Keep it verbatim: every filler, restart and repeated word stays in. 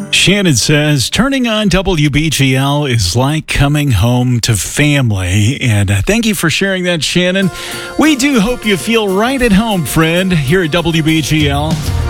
Shannon says, turning on W B G L is like coming home to family. And uh, thank you for sharing that, Shannon. We do hope you feel right at home, friend, here at W B G L.